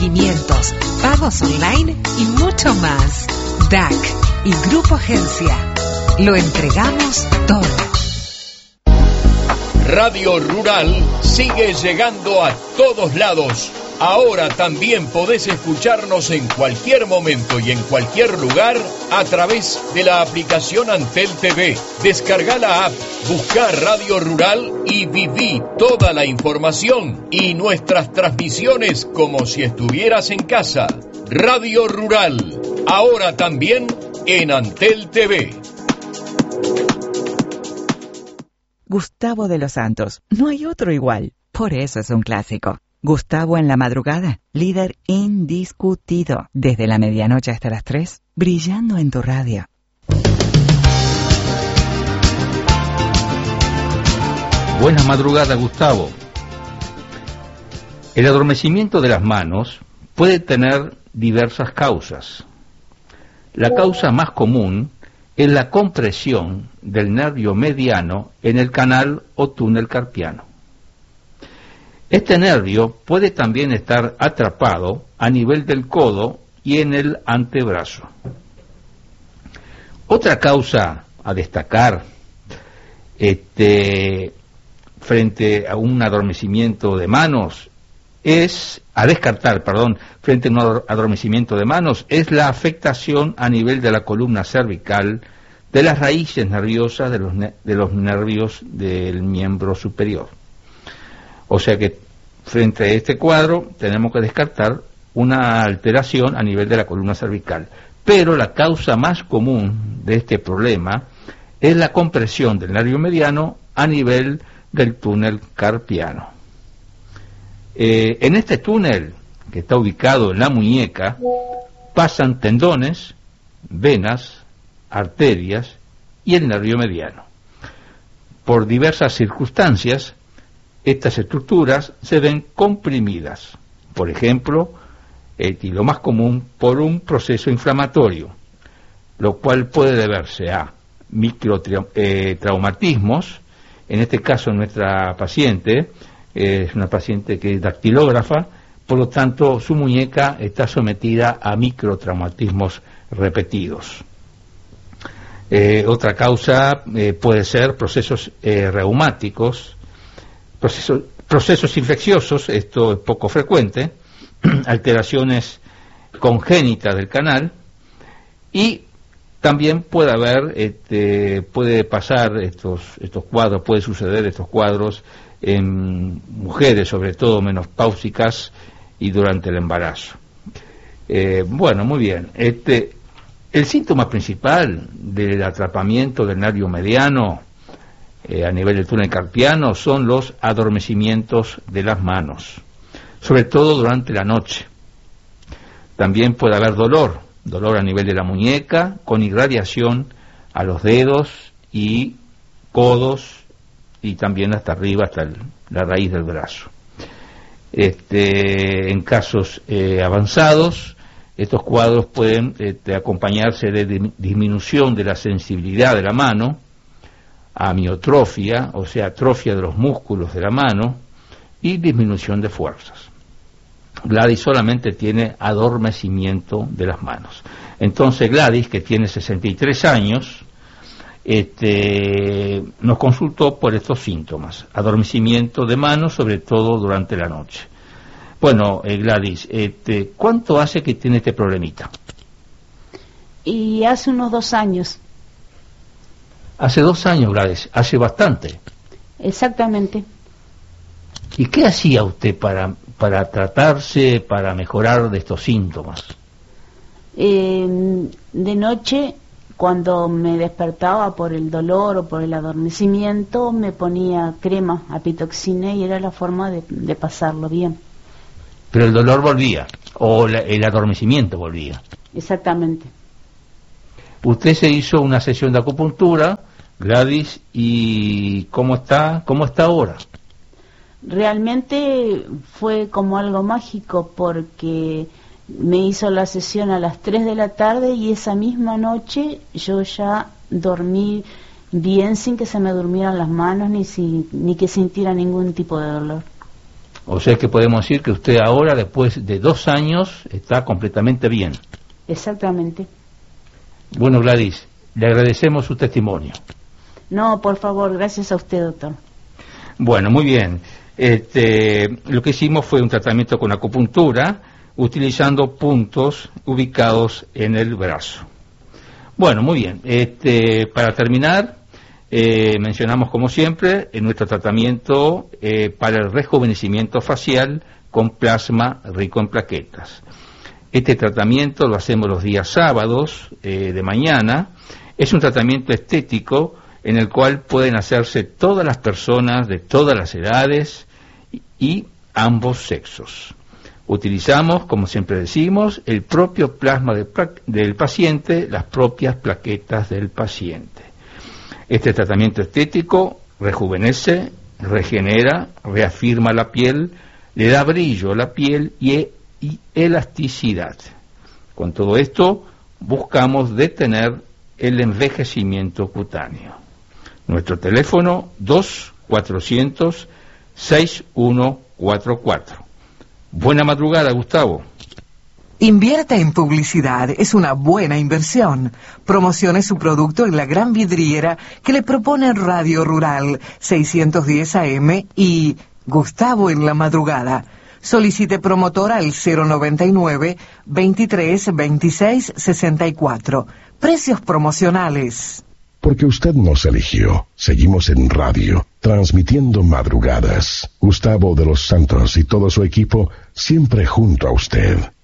mantenimientos, pagos online y mucho más. DAC y Grupo Agencia. Lo entregamos todo. Radio Rural sigue llegando a todos lados. Ahora también podés escucharnos en cualquier momento y en cualquier lugar a través de la aplicación Antel TV. Descarga la app, busca Radio Rural y viví toda la información y nuestras transmisiones como si estuvieras en casa. Radio Rural, ahora también en Antel TV. Gustavo de los Santos, no hay otro igual. Por eso es un clásico. Gustavo en la madrugada, líder indiscutido. Desde la medianoche hasta las 3, brillando en tu radio. Buenas madrugadas, Gustavo. El adormecimiento de las manos puede tener diversas causas. La causa más común es la compresión del nervio mediano en el canal o túnel carpiano. Este nervio puede también estar atrapado a nivel del codo y en el antebrazo. Otra causa a destacar frente a un adormecimiento de manos frente a un adormecimiento de manos es la afectación a nivel de la columna cervical de las raíces nerviosas de los nervios del miembro superior. O sea que frente a este cuadro tenemos que descartar una alteración a nivel de la columna cervical. Pero la causa más común de este problema es la compresión del nervio mediano a nivel del túnel carpiano. En este túnel, que está ubicado en la muñeca, pasan tendones, venas, arterias y el nervio mediano. Por diversas circunstancias, estas estructuras se ven comprimidas, por ejemplo, y lo más común, por un proceso inflamatorio, lo cual puede deberse a microtraumatismos. En este caso, nuestra paciente es una paciente que es dactilógrafa, por lo tanto, su muñeca está sometida a microtraumatismos repetidos. Otra causa puede ser procesos reumáticos, procesos infecciosos, esto es poco frecuente, alteraciones congénitas del canal, y también puede haber, puede pasar estos cuadros, puede suceder estos cuadros en mujeres, sobre todo menopáusicas y durante el embarazo. Bueno, muy bien. El síntoma principal del atrapamiento del nervio mediano a nivel del túnel carpiano son los adormecimientos de las manos, sobre todo durante la noche. También puede haber dolor a nivel de la muñeca, con irradiación a los dedos y codos y también hasta arriba, hasta la raíz del brazo. En casos avanzados, estos cuadros pueden acompañarse de disminución de la sensibilidad de la mano, amiotrofia, o sea, atrofia de los músculos de la mano, y disminución de fuerzas. Gladys solamente tiene adormecimiento de las manos. Entonces Gladys, que tiene 63 años, nos consultó por estos síntomas: adormecimiento de manos, sobre todo durante la noche. Bueno, Gladys, ¿cuánto hace que tiene este problemita? Y hace unos 2 años. Hace 2 años, Gladys, hace bastante. Exactamente. ¿Y qué hacía usted para tratarse, para mejorar de estos síntomas? De noche, cuando me despertaba por el dolor o por el adormecimiento, me ponía crema, apitoxina, y era la forma de pasarlo bien. Pero el dolor volvía, o el adormecimiento volvía. Exactamente. Usted se hizo una sesión de acupuntura, Gladys, ¿y cómo está ahora? Realmente fue como algo mágico, porque me hizo la sesión a las 3 de la tarde y esa misma noche yo ya dormí bien, sin que se me durmieran las manos ni que sintiera ningún tipo de dolor. O sea que podemos decir que usted ahora, después de 2 años, está completamente bien. Exactamente. Bueno, Gladys, le agradecemos su testimonio. No, por favor, gracias a usted, doctor. Bueno, muy bien. Lo que hicimos fue un tratamiento con acupuntura, utilizando puntos ubicados en el brazo. Bueno, muy bien. Para terminar, mencionamos como siempre en nuestro tratamiento para el rejuvenecimiento facial con plasma rico en plaquetas. Este tratamiento lo hacemos los días sábados de mañana. Es un tratamiento estético en el cual pueden hacerse todas las personas de todas las edades y ambos sexos. Utilizamos, como siempre decimos, el propio plasma del paciente, las propias plaquetas del paciente. Este tratamiento estético rejuvenece, regenera, reafirma la piel, le da brillo a la piel y elasticidad. Con todo esto, buscamos detener el envejecimiento cutáneo. Nuestro teléfono 2-400-6144. Buena madrugada, Gustavo. Invierta en publicidad, es una buena inversión. Promocione su producto en la gran vidriera que le propone Radio Rural 610 AM y Gustavo en la madrugada. Solicite promotor al 099 23 26 64. Precios promocionales. Porque usted nos eligió. Seguimos en radio, transmitiendo madrugadas. Gustavo de los Santos y todo su equipo siempre junto a usted.